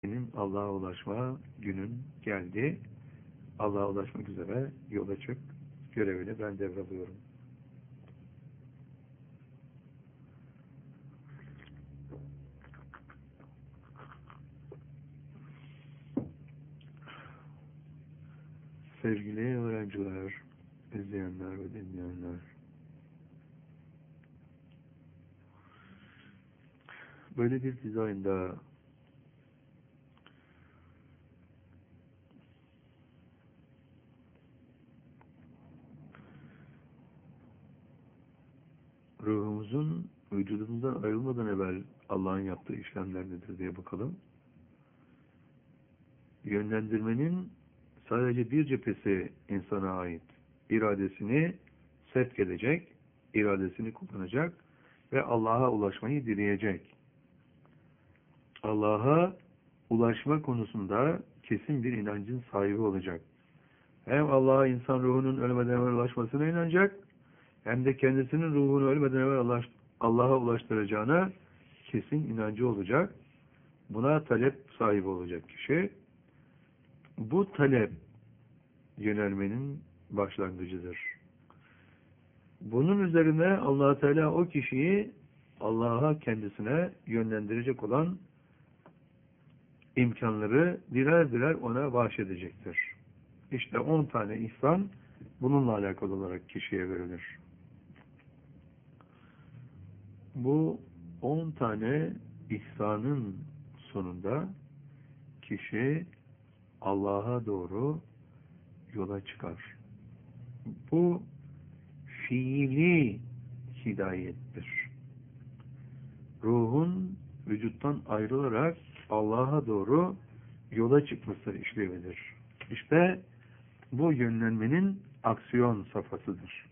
Benim Allah'a ulaşma günün geldi. Allah'a ulaşmak üzere yola çık. Görevini ben devralıyorum. Sevgili öğrenciler, izleyenler ve dinleyenler, böyle bir dizaynda ruhumuzun vücudumuzdan ayrılmadan evvel Allah'ın yaptığı işlemler nedir diye bakalım. Yönlendirmenin sadece bir cephesi insana ait. İradesini sevk edecek, iradesini kullanacak ve Allah'a ulaşmayı dileyecek. Allah'a ulaşma konusunda kesin bir inancın sahibi olacak. Hem Allah'a insan ruhunun ölmeden evvel ulaşmasına inanacak, hem de kendisinin ruhunu ölmeden evvel Allah'a ulaştıracağına kesin inancı olacak. Buna talep sahibi olacak kişi. Bu talep yönelmenin başlangıcıdır. Bunun üzerine Allah Teala o kişiyi Allah'a kendisine yönlendirecek olan imkanları birer birer ona bahşedecektir. İşte 10 tane ihsan bununla alakalı olarak kişiye verilir. Bu 10 tane ihsanın sonunda kişi Allah'a doğru yola çıkar. Bu fiili hidayettir. Ruhun vücuttan ayrılarak Allah'a doğru yola çıkması işlevidir. İşte bu yönlenmenin aksiyon safhasıdır.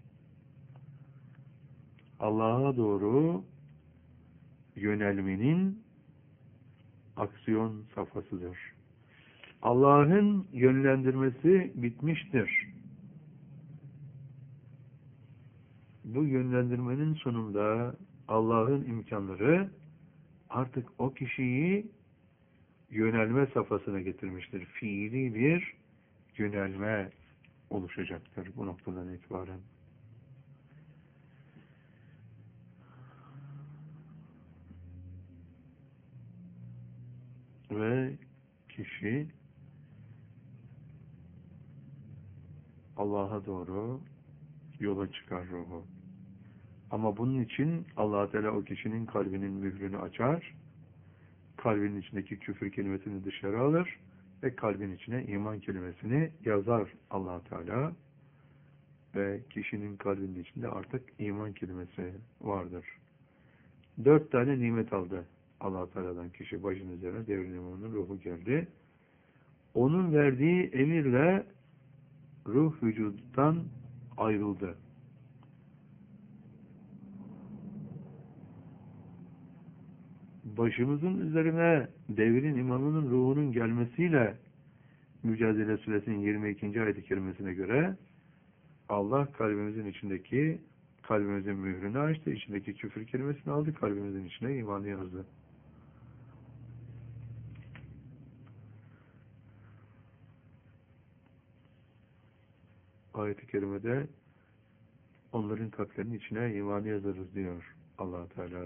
Allah'a doğru yönelmenin aksiyon safhasıdır. Allah'ın yönlendirmesi bitmiştir. Bu yönlendirmenin sonunda Allah'ın imkanları artık o kişiyi yönelme safhasına getirmiştir. Fiili bir yönelme oluşacaktır bu noktadan itibaren. Ve kişi Allah'a doğru yola çıkar ruhu. Ama bunun için Allah Teala o kişinin kalbinin mührünü açar, kalbinin içindeki küfür kelimesini dışarı alır ve kalbin içine iman kelimesini yazar Allah Teala ve kişinin kalbinin içinde artık iman kelimesi vardır. 4 tane nimet aldı Allah Teala'dan kişi başının üzerine, devrin imamının ruhu geldi. Onun verdiği emirle ruh vücuttan ayrıldı. Başımızın üzerine devrin imamının ruhunun gelmesiyle Mücadele Suresinin 22. ayet-i kerimesine göre Allah kalbimizin içindeki kalbimizin mührünü açtı, içindeki küfür kelimesini aldı, kalbimizin içine imanı yazdı. Ayet-i kerimede onların kalplerinin içine imanı yazarız diyor Allah Teala.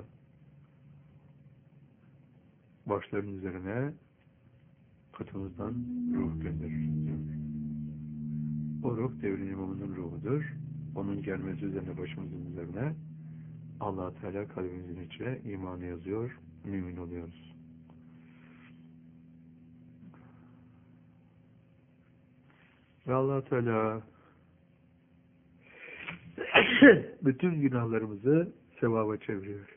Başların üzerine katımızdan ruh gönderir. O ruh devrin imamının ruhudur. Onun gelmesi üzerine başımızın üzerine Allah Teala kalbimizin içine imanı yazıyor, mümin oluyoruz. Ve Allah Teala bütün günahlarımızı sevaba çeviriyor.